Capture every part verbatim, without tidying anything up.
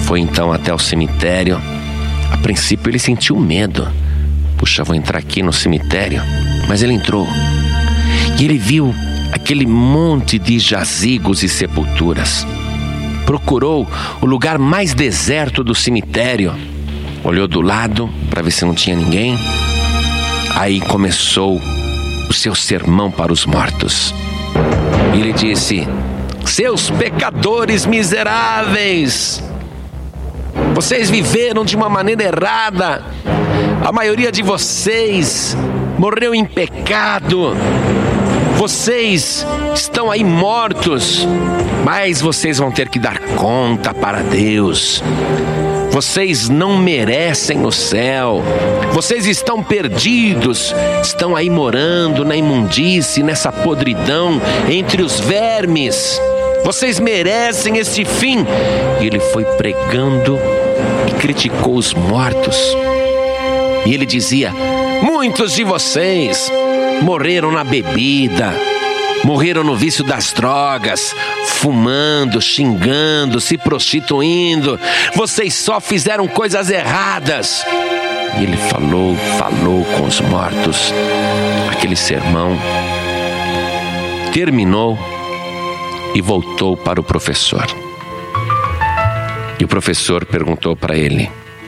Foi então até o cemitério. A princípio ele sentiu medo. Puxa, vou entrar aqui no cemitério. Mas ele entrou. E ele viu aquele monte de jazigos e sepulturas. Procurou o lugar mais deserto do cemitério. Olhou do lado para ver se não tinha ninguém. Aí começou o seu sermão para os mortos. Ele disse: seus pecadores miseráveis, vocês viveram de uma maneira errada. A maioria de vocês morreu em pecado. Vocês estão aí mortos, mas vocês vão ter que dar conta para Deus. Vocês não merecem o céu. Vocês estão perdidos. Estão aí morando na imundície, nessa podridão, entre os vermes. Vocês merecem este fim. E ele foi pregando e criticou os mortos. E ele dizia: muitos de vocês morreram na bebida, morreram no vício das drogas, fumando, xingando, se prostituindo. Vocês só fizeram coisas erradas. E ele falou, falou com os mortos. Aquele sermão terminou e voltou para o professor. E o professor perguntou para ele: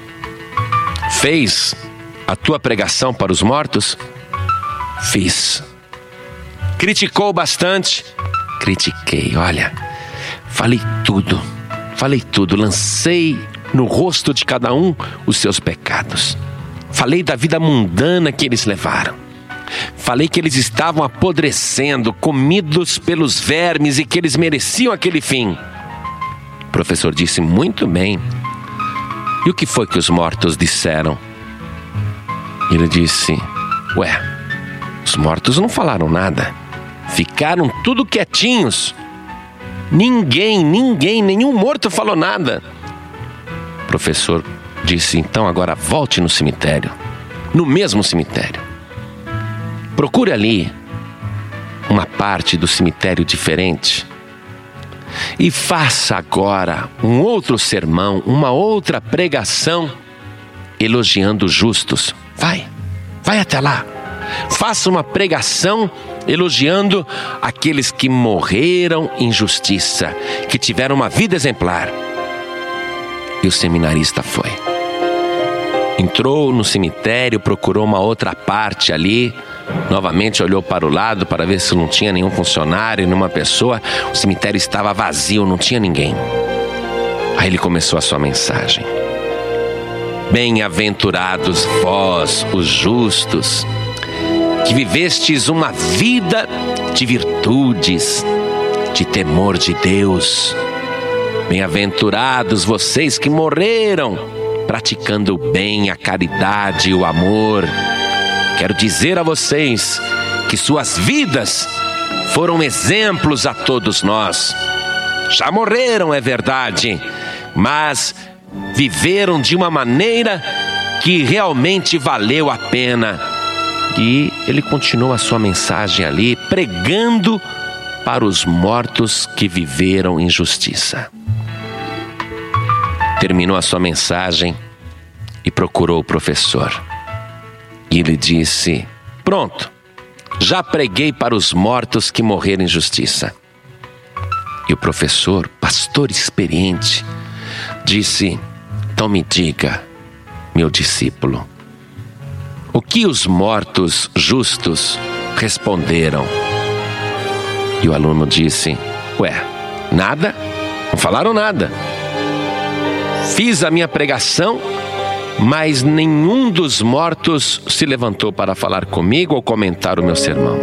fez a tua pregação para os mortos? Fiz. Criticou bastante? Critiquei, olha, falei tudo, falei tudo, lancei no rosto de cada um os seus pecados. Falei da vida mundana que eles levaram. Falei que eles estavam apodrecendo, comidos pelos vermes e que eles mereciam aquele fim. O professor disse: muito bem. E o que foi que os mortos disseram? Ele disse: ué, os mortos não falaram nada. Ficaram tudo quietinhos. Ninguém, ninguém, nenhum morto falou nada. O professor disse: então agora volte no cemitério, no mesmo cemitério. Procure ali uma parte do cemitério diferente e faça agora um outro sermão, uma outra pregação elogiando os justos. Vai, vai até lá. Faça uma pregação elogiando aqueles que morreram em justiça, que tiveram uma vida exemplar. E o seminarista foi. Entrou no cemitério, procurou uma outra parte ali. Novamente olhou para o lado para ver se não tinha nenhum funcionário, nenhuma pessoa. O cemitério estava vazio, não tinha ninguém. Aí ele começou a sua mensagem: bem-aventurados vós, os justos, que vivestes uma vida de virtudes, de temor de Deus. Bem-aventurados vocês que morreram praticando o bem, a caridade e o amor. Quero dizer a vocês que suas vidas foram exemplos a todos nós. Já morreram, é verdade, mas viveram de uma maneira que realmente valeu a pena. E ele continuou a sua mensagem ali, pregando para os mortos que viveram em justiça. Terminou a sua mensagem e procurou o professor. E ele disse: pronto, já preguei para os mortos que morreram em justiça. E o professor, pastor experiente, disse: então me diga, meu discípulo, o que os mortos justos responderam? E o aluno disse: ué, nada? Não falaram nada. Fiz a minha pregação, mas nenhum dos mortos se levantou para falar comigo ou comentar o meu sermão.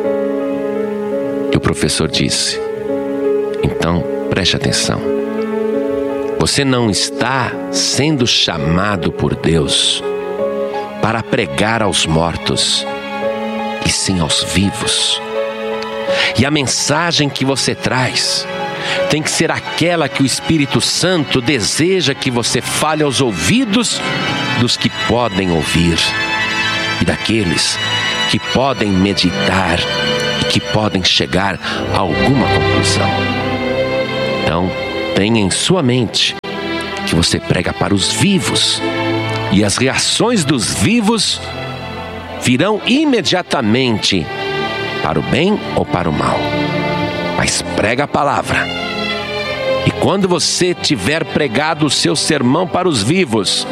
E o professor disse: então preste atenção. Você não está sendo chamado por Deus para pregar aos mortos, e sim aos vivos. E a mensagem que você traz tem que ser aquela que o Espírito Santo deseja que você fale aos ouvidos dos que podem ouvir e daqueles que podem meditar e que podem chegar a alguma conclusão. Então, tenha em sua mente que você prega para os vivos. E as reações dos vivos virão imediatamente, para o bem ou para o mal. Mas prega a palavra. E quando você tiver pregado o seu sermão para os vivos,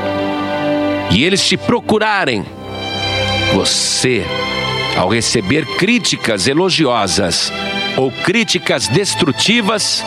e eles te procurarem, você, ao receber críticas elogiosas ou críticas destrutivas,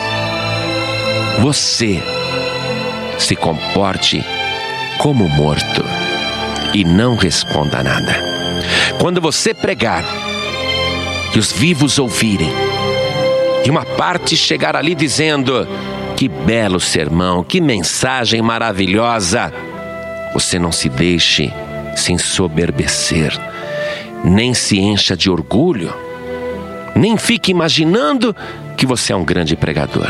você se comporte como morto e não responda nada. Quando você pregar e os vivos ouvirem, e uma parte chegar ali dizendo: que belo sermão, que mensagem maravilhosa, você não se deixe se ensoberbecer, nem se encha de orgulho, nem fique imaginando que você é um grande pregador.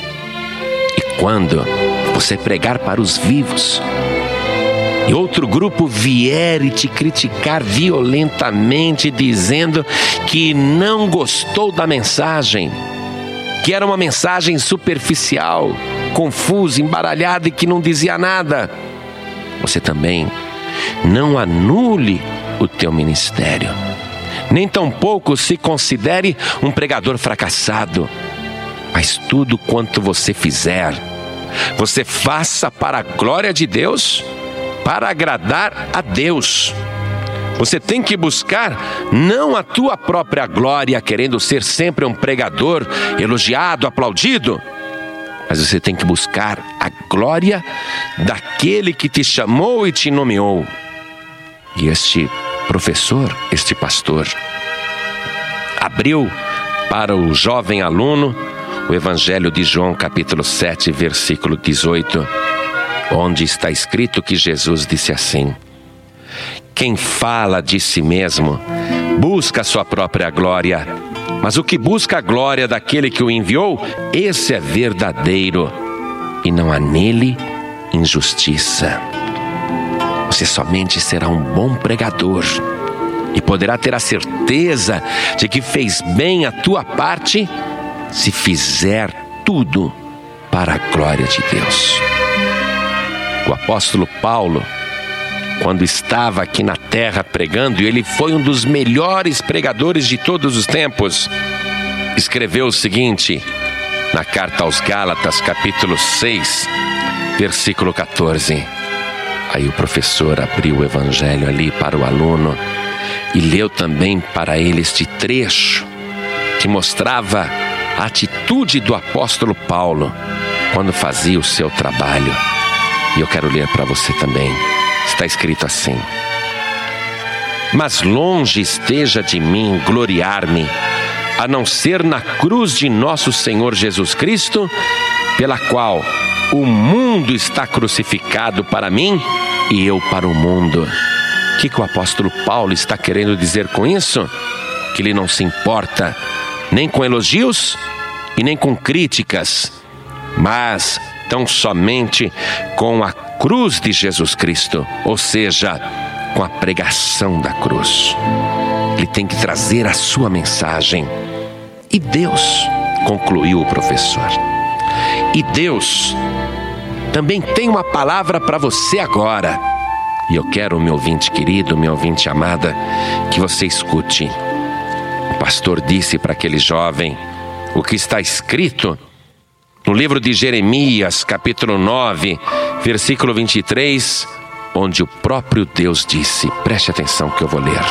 E quando você pregar para os vivos, e outro grupo vier e te criticar violentamente, dizendo que não gostou da mensagem, que era uma mensagem superficial, confusa, embaralhada e que não dizia nada, você também não anule o teu ministério, nem tampouco se considere um pregador fracassado, mas tudo quanto você fizer, você faça para a glória de Deus, para agradar a Deus. Você tem que buscar não a tua própria glória, querendo ser sempre um pregador elogiado, aplaudido, mas você tem que buscar a glória daquele que te chamou e te nomeou. E este professor, este pastor, abriu para o jovem aluno o Evangelho de João, capítulo sete, versículo dezoito, onde está escrito que Jesus disse assim: quem fala de si mesmo busca a sua própria glória, mas o que busca a glória daquele que o enviou, esse é verdadeiro, e não há nele injustiça. Você somente será um bom pregador e poderá ter a certeza de que fez bem a tua parte se fizer tudo para a glória de Deus. O apóstolo Paulo, quando estava aqui na terra pregando, e ele foi um dos melhores pregadores de todos os tempos, escreveu o seguinte na carta aos Gálatas, capítulo seis, versículo catorze. Aí o professor abriu o evangelho ali para o aluno e leu também para ele este trecho que mostrava a atitude do apóstolo Paulo quando fazia o seu trabalho. E eu quero ler para você também. Está escrito assim: mas longe esteja de mim gloriar-me, a não ser na cruz de nosso Senhor Jesus Cristo, pela qual o mundo está crucificado para mim e eu para o mundo. O que, que o apóstolo Paulo está querendo dizer com isso? Que ele não se importa nem com elogios e nem com críticas, mas tão somente com a cruz de Jesus Cristo, ou seja, com a pregação da cruz. Ele tem que trazer a sua mensagem. E Deus, concluiu o professor, e Deus também tem uma palavra para você agora. E eu quero, meu ouvinte querido, meu ouvinte amada, que você escute. O pastor disse para aquele jovem o que está escrito no livro de Jeremias, capítulo nove, versículo vinte e três, onde o próprio Deus disse, preste atenção que eu vou ler: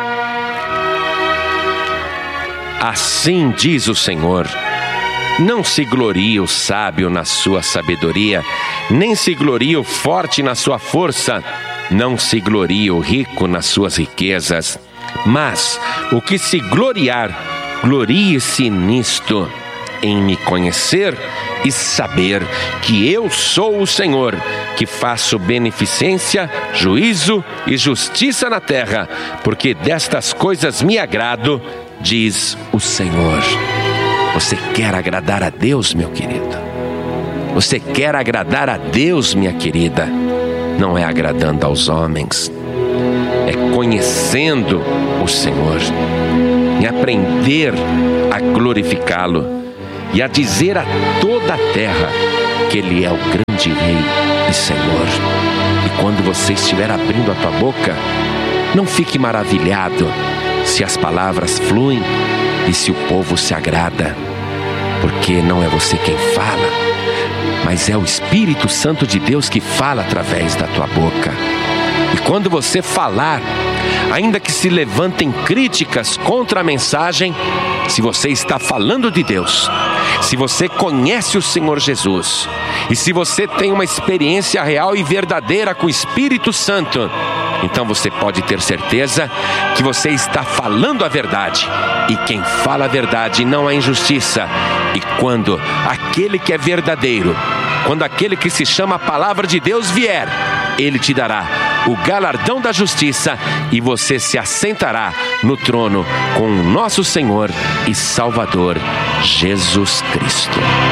assim diz o Senhor, não se glorie o sábio na sua sabedoria, nem se glorie o forte na sua força, não se glorie o rico nas suas riquezas, mas o que se gloriar, glorie-se nisto, em me conhecer e saber que eu sou o Senhor, que faço beneficência, juízo e justiça na terra, porque destas coisas me agrado, diz o Senhor. Você quer agradar a Deus, meu querido? Você quer agradar a Deus, minha querida? Não é agradando aos homens, é conhecendo o Senhor, e aprender a glorificá-lo. e a dizer a toda a terra que Ele é o grande Rei e Senhor. E quando você estiver abrindo a tua boca, não fique maravilhado se as palavras fluem e se o povo se agrada, porque não é você quem fala, mas é o Espírito Santo de Deus que fala através da tua boca. E quando você falar, ainda que se levantem críticas contra a mensagem, se você está falando de Deus, se você conhece o Senhor Jesus, e se você tem uma experiência real e verdadeira com o Espírito Santo, então você pode ter certeza que você está falando a verdade. E quem fala a verdade não há injustiça. E quando aquele que é verdadeiro, quando aquele que se chama a palavra de Deus vier, Ele te dará o galardão da justiça e você se assentará no trono com o nosso Senhor e Salvador Jesus Cristo.